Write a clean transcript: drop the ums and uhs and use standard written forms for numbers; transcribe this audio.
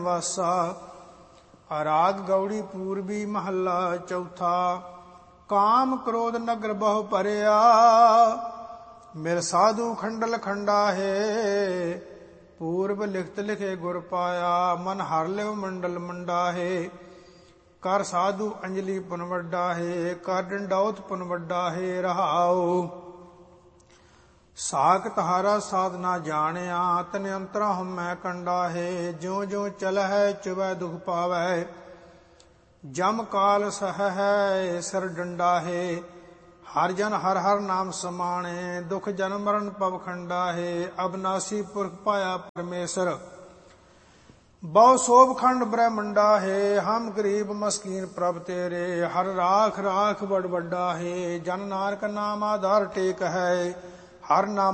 ਵਾਸਾ। ਰਾਗ ਗੌੜੀ ਪੂਰਬੀ ਮਹੱਲਾ ਚੌਥਾ। ਕਾਮ ਕ੍ਰੋਧ ਨਗਰ ਬਹੁ ਭਰਿਆ, ਮਿਲ ਸਾਧੂ ਖੰਡਲ ਖੰਡਾ ਹੈ। ਪੂਰਬ ਲਿਖਤ ਲਿਖੇ ਗੁਰ ਪਾਇਆ, ਮਨ ਹਰ ਲਿਵ ਮੰਡਲ ਮੰਡਾ ਹੈ। ਕਰ ਸਾਧੂ ਅੰਜਲੀ ਪੁਨ ਵੱਡਾ ਹੈ, ਕਰ ਡੰਡੌਤ ਪੁਨ ਵੱਡਾ ਹੈ। ਰਹਾਉ ਸਾਖ ਤਹਾਰਾ ਸਾਧਨਾ ਜਾਣਿਆ, ਤਨ ਅੰਤਰਾ ਹਉਮੈ ਕੰਡਾ ਹੈ। ਜਿਉ ਜਿਉ ਚਲਹਿ ਚੁਵੈ ਦੁਖ ਪਾਵੈ, ਜਮ ਕਾਲ ਸਹੈ ਸਿਰ ਡੰਡਾ ਹੈ। ਹਰ ਜਨ ਹਰ ਹਰ ਨਾਮ ਸਮਾਣੇ, ਦੁਖ ਜਨਮ ਮਰਨ ਪਵ ਖੰਡਾ ਹੈ। ਅਬਨਾਸੀ ਪੁਰਖ ਪਾਇਆ ਪਰਮੇਸ਼ਰ, ਬਹੁ ਸੋਭ ਖੰਡ ਬ੍ਰਹਮੰਡਾ ਹੈ। ਹਮ ਗਰੀਬ ਮਸਕੀਨ ਪ੍ਰਭ ਤੇਰੇ, ਹਰ ਰਾਖ ਰਾਖ ਬੜ ਵੱਡਾ ਹੈ। ਜਨ ਨਾਨਕ ਨਾਮ ਆਧਾਰ ਟੇਕ ਹੈ, ਹਰ ਨਾਮ